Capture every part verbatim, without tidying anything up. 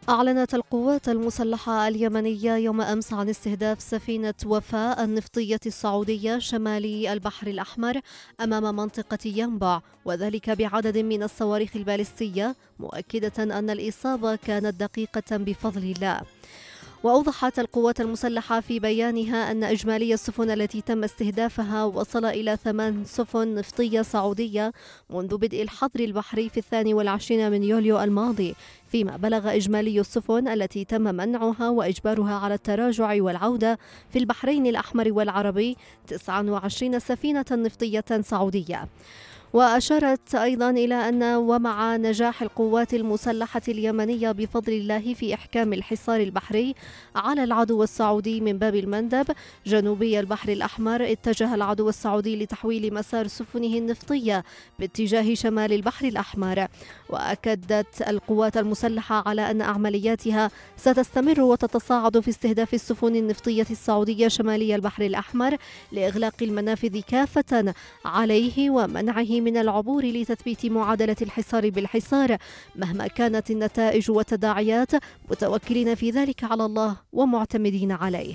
أعلنت القوات المسلحة اليمنية يوم أمس عن استهداف سفينة وفاء النفطية السعودية شمالي البحر الأحمر أمام منطقة ينبع، وذلك بعدد من الصواريخ البالستية، مؤكدة أن الإصابة كانت دقيقة بفضل الله. وأوضحت القوات المسلحة في بيانها أن إجمالي السفن التي تم استهدافها وصل إلى ثمان سفن نفطية سعودية منذ بدء الحظر البحري في الثاني والعشرين من يوليو الماضي، فيما بلغ إجمالي السفن التي تم منعها وإجبارها على التراجع والعودة في البحرين الأحمر والعربي تسعة وعشرين سفينة نفطية سعودية. وأشارت أيضا إلى أن ومع نجاح القوات المسلحة اليمنية بفضل الله في إحكام الحصار البحري على العدو السعودي من باب المندب جنوبي البحر الأحمر، اتجه العدو السعودي لتحويل مسار سفنه النفطية باتجاه شمال البحر الأحمر. وأكدت القوات المسلحة على أن عملياتها ستستمر وتتصاعد في استهداف السفن النفطية السعودية شمالي البحر الأحمر لإغلاق المنافذ كافة عليه ومنعه من العبور لتثبيت معادلة الحصار بالحصار مهما كانت النتائج والتداعيات، متوكلين في ذلك على الله ومعتمدين عليه.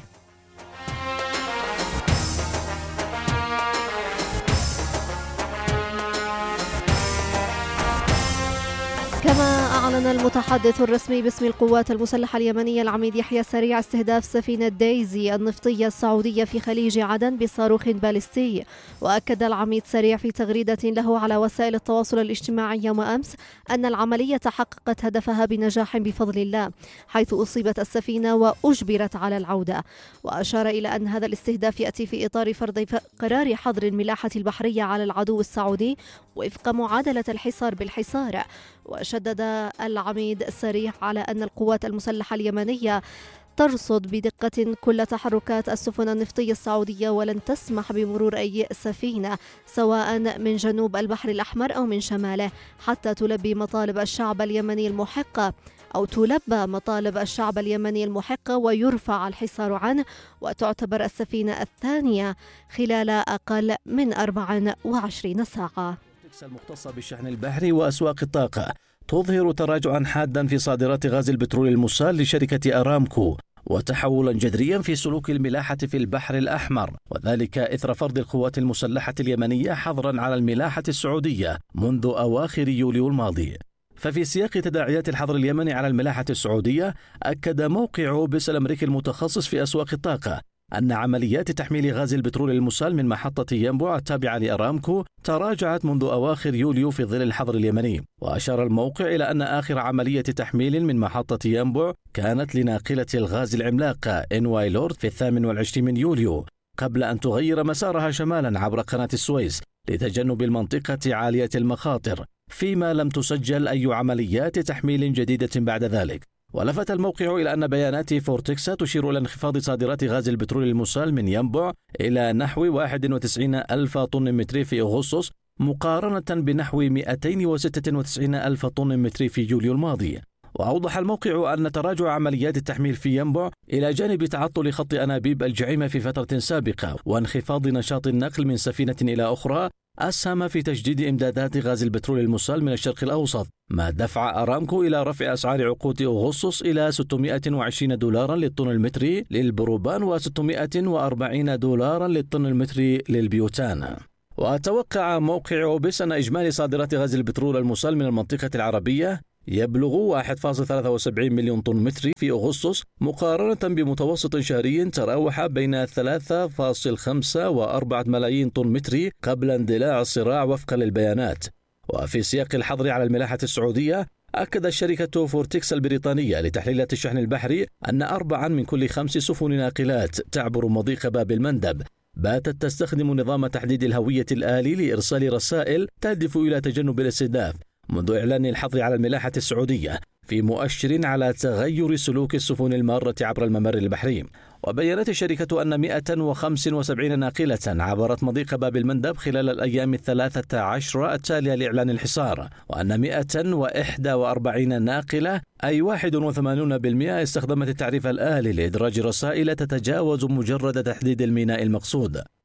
كما أعلن المتحدث الرسمي باسم القوات المسلحة اليمنية العميد يحيى سريع استهداف سفينة دايزي النفطية السعودية في خليج عدن بصاروخ باليستي. وأكد العميد سريع في تغريدة له على وسائل التواصل الاجتماعي يوم أمس أن العملية حققت هدفها بنجاح بفضل الله، حيث أصيبت السفينة وأجبرت على العودة. وأشار إلى أن هذا الاستهداف يأتي في إطار فرض قرار حظر الملاحة البحرية على العدو السعودي وفق معادلة الحصار بالحصار. وشدد العميد سريع على أن القوات المسلحة اليمنية ترصد بدقة كل تحركات السفن النفطية السعودية ولن تسمح بمرور أي سفينة سواء من جنوب البحر الأحمر أو من شماله حتى تلبي مطالب الشعب اليمني المحقة أو تلبى مطالب الشعب اليمني المحقة ويرفع الحصار عنه، وتعتبر السفينة الثانية خلال أقل من أربع وعشرين ساعة. المختصة بالشحن البحري وأسواق الطاقة تظهر تراجعا حادا في صادرات غاز البترول المسال لشركة أرامكو وتحولا جذريا في سلوك الملاحة في البحر الأحمر، وذلك إثر فرض القوات المسلحة اليمنية حظرا على الملاحة السعودية منذ أواخر يوليو الماضي. ففي سياق تداعيات الحظر اليمني على الملاحة السعودية، أكد موقع بيس الأمريكي المتخصص في أسواق الطاقة أن عمليات تحميل غاز البترول المسال من محطة ينبع التابعة لأرامكو تراجعت منذ أواخر يوليو في ظل الحظر اليمني. وأشار الموقع إلى أن آخر عملية تحميل من محطة ينبع كانت لناقلة الغاز العملاقة إن واي لورد في الثامن والعشرين من يوليو، قبل أن تغير مسارها شمالا عبر قناة السويس لتجنب المنطقة عالية المخاطر، فيما لم تسجل أي عمليات تحميل جديدة بعد ذلك. ولفت الموقع إلى أن بيانات فورتكسا تشير إلى انخفاض صادرات غاز البترول المسال من ينبع إلى نحو واحد وتسعين ألف طن متري في أغسطس مقارنة بنحو مئتين وستة وتسعين ألف طن متري في يوليو الماضي. وأوضح الموقع أن تراجع عمليات التحميل في ينبع إلى جانب تعطل خط أنابيب الجعيمة في فترة سابقة وانخفاض نشاط النقل من سفينة إلى أخرى أسهم في تجديد إمدادات غاز البترول المسال من الشرق الأوسط، ما دفع أرامكو إلى رفع أسعار عقود أغسطس إلى ستمائة وعشرين دولارا للطن المتري للبروبان و640 دولارا للطن المتري للبيوتان. وأتوقع موقع بيس أن إجمالي صادرات غاز البترول المسال من المنطقة العربية يبلغ واحد فاصلة ثلاثة وسبعين مليون طن متري في أغسطس مقارنة بمتوسط شهري تراوح بين ثلاثة فاصلة خمسة وأربعة ملايين طن متري قبل اندلاع الصراع وفقا للبيانات. وفي سياق الحظر على الملاحة السعودية، أكدت شركة فورتكسا البريطانية لتحليلات الشحن البحري أن أربعا من كل خمس سفن ناقلات تعبر مضيق باب المندب باتت تستخدم نظام تحديد الهوية الآلي لإرسال رسائل تهدف إلى تجنب الاستهداف منذ إعلان الحظر على الملاحة السعودية، في مؤشر على تغير سلوك السفن المارة عبر الممر البحري. وبيّنت الشركة أن مئة وخمسة وسبعين ناقلة عبرت مضيق باب المندب خلال الأيام الثلاثة عشر التالية لإعلان الحصار، وأن مئة وإحدى وأربعين ناقلة أي واحد وثمانين بالمئة استخدمت التعريف الآلي لإدراج رسائل تتجاوز مجرد تحديد الميناء المقصود.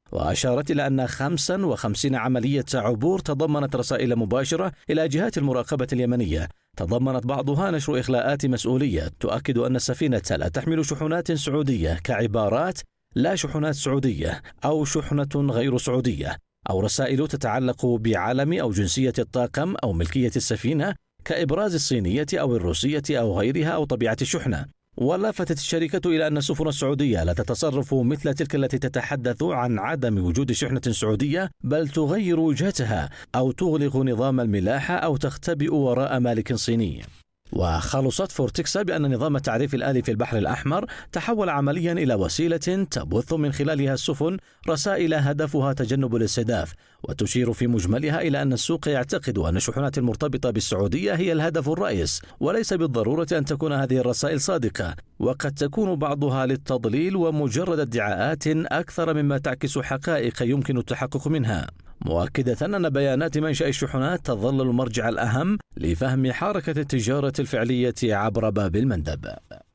وأشارت إلى أن خمسة وخمسين عملية عبور تضمنت رسائل مباشرة إلى جهات المراقبة اليمنية، تضمنت بعضها نشر إخلاءات مسؤولية تؤكد أن السفينة لا تحمل شحنات سعودية كعبارات لا شحنات سعودية أو شحنة غير سعودية، أو رسائل تتعلق بعلم أو جنسية الطاقم أو ملكية السفينة كإبراز الصينية أو الروسية أو غيرها أو طبيعة الشحنة. ولفتت الشركة إلى أن السفن السعودية لا تتصرف مثل تلك التي تتحدث عن عدم وجود شحنة سعودية، بل تغير وجهتها أو تغلق نظام الملاحة أو تختبئ وراء مالك صيني. وخلصت فورتكسا بأن نظام التعريف الآلي في البحر الأحمر تحول عمليا إلى وسيلة تبث من خلالها السفن رسائل هدفها تجنب الاستهداف، وتشير في مجملها إلى أن السوق يعتقد أن الشحنات المرتبطة بالسعودية هي الهدف الرئيس، وليس بالضرورة أن تكون هذه الرسائل صادقة، وقد تكون بعضها للتضليل ومجرد ادعاءات أكثر مما تعكس حقائق يمكن التحقق منها، مؤكدة أن بيانات منشأ الشحنات تظل المرجع الأهم لفهم حركة التجارة الفعلية عبر باب المندب.